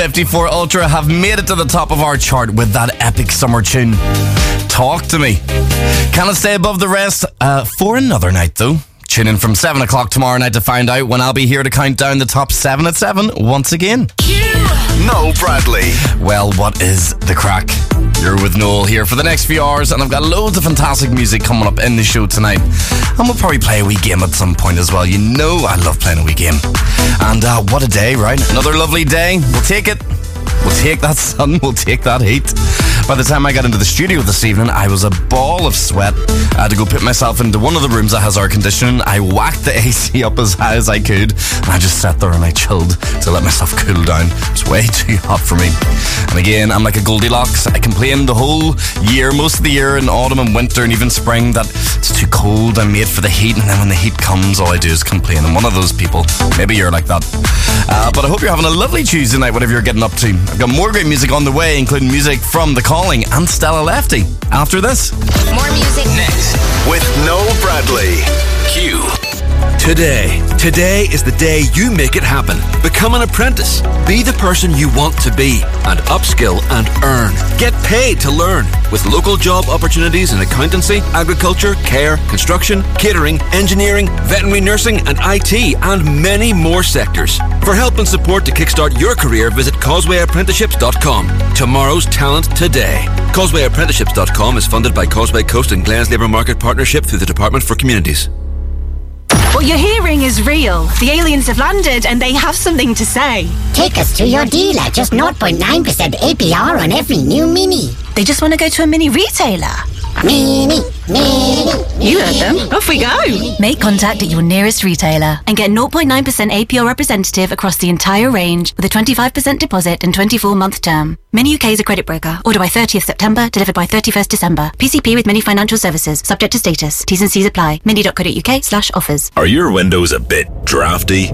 54 Ultra have made it to the top of our chart with that epic summer tune. Talk to me. Can it stay above the rest for another night though? Tune in from 7 o'clock tomorrow night to find out when I'll be here to count down the top 7 at 7 once again. Noel Bradley. Well, what is the crack? You're with Noel here for the next few hours, and I've got loads of fantastic music coming up in the show tonight. And we'll probably play a wee game at some point as well. You know I love playing a wee game. And what a day, right? Another lovely day. We'll take it. We'll take that sun. We'll take that heat. By the time I got into the studio this evening, I was a ball of sweat. I had to go put myself into one of the rooms that has air conditioning. I whacked the AC up as high as I could, and I just sat there and I chilled to let myself cool down. It's way too hot for me. And again, I'm like a Goldilocks. I complain the whole year, most of the year, in autumn and winter and even spring, that it's too cold. I'm made for the heat, and then when the heat comes, all I do is complain. I'm one of those people. Maybe you're like that. But I hope you're having a lovely Tuesday night, whatever you're getting up to. I've got more great music on the way, including music from The Calling and Stella Lefty. After this, more music next with Noel Bradley. Q. Today is the day you make it happen. Become an apprentice. Be the person you want to be and upskill and earn. Get paid to learn with local job opportunities in accountancy, agriculture, care, construction, catering, engineering, veterinary nursing and IT and many more sectors. For help and support to kickstart your career, visit causewayapprenticeships.com. Tomorrow's talent today. Causewayapprenticeships.com is funded by Causeway Coast and Glens Labour Market Partnership through the Department for Communities. What you're hearing is real. The aliens have landed and they have something to say. Take us to your dealer. Just 0.9% APR on every new Mini. They just want to go to a mini retailer. Mini. You heard them. Off we go. Make contact at your nearest retailer and get 0.9% APR representative across the entire range with a 25% deposit and 24-month term. Mini UK is a credit broker. Order by 30th September, delivered by 31st December. PCP with Mini Financial Services. Subject to status. T's and C's apply. mini.co.uk/offers. Are your windows a bit drafty?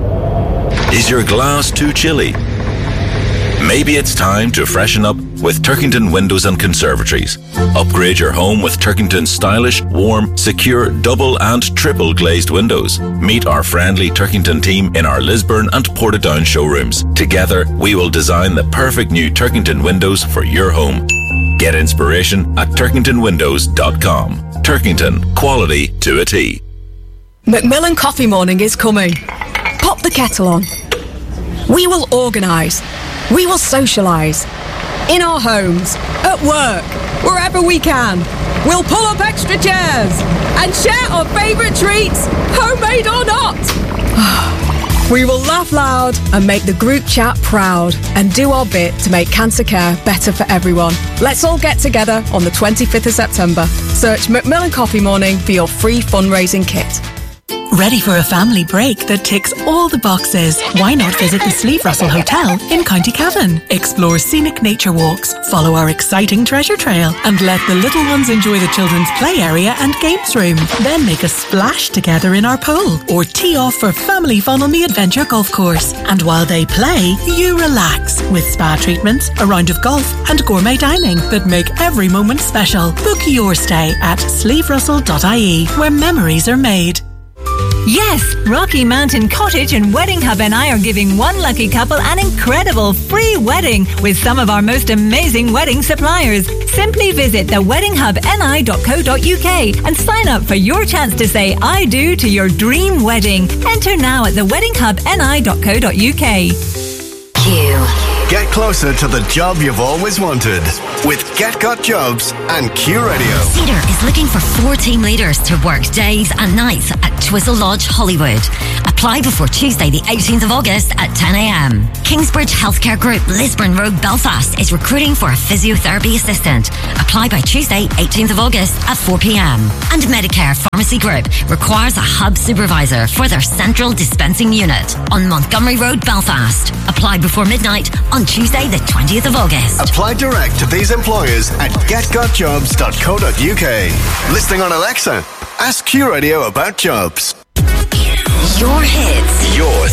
Is your glass too chilly? Maybe it's time to freshen up with Turkington Windows and Conservatories. Upgrade your home with Turkington's stylish, warm, secure, double and triple glazed windows. Meet our friendly Turkington team in our Lisburn and Portadown showrooms. Together, we will design the perfect new Turkington windows for your home. Get inspiration at turkingtonwindows.com. Turkington, quality to a T. Macmillan Coffee Morning is coming. Pop the kettle on. We will organise. We will socialise. In our homes, at work, wherever we can. We'll pull up extra chairs and share our favourite treats, homemade or not. We will laugh loud and make the group chat proud and do our bit to make cancer care better for everyone. Let's all get together on the 25th of September. Search Macmillan Coffee Morning for your free fundraising kit. Ready for a family break that ticks all the boxes? Why not visit the Sleeve Russell Hotel in County Cavan? Explore scenic nature walks, follow our exciting treasure trail, and let the little ones enjoy the children's play area and games room. Then make a splash together in our pool or tee off for family fun on the Adventure Golf Course. And while they play, you relax with spa treatments, a round of golf, and gourmet dining that make every moment special. Book your stay at sleeverussell.ie, where memories are made. Yes, Rocky Mountain Cottage and Wedding Hub NI are giving one lucky couple an incredible free wedding with some of our most amazing wedding suppliers. Simply visit theweddinghubni.co.uk and sign up for your chance to say I do to your dream wedding. Enter now at theweddinghubni.co.uk. Q. Get closer to the job you've always wanted with Get Got Jobs and Q Radio. Cedar is looking for 4 team leaders to work days and nights at Twizzle Lodge, Hollywood. Apply before Tuesday, the 18th of August at 10 a.m. Kingsbridge Healthcare Group, Lisburn Road, Belfast is recruiting for a physiotherapy assistant. Apply by Tuesday, 18th of August at 4 p.m. And Medicare Pharmacy Group requires a hub supervisor for their central dispensing unit on Montgomery Road, Belfast. Apply before midnight on Tuesday, the 20th of August. Apply direct to these employers at getgotjobs.co.uk. Listening on Alexa, ask Q Radio about jobs. Your hits. Your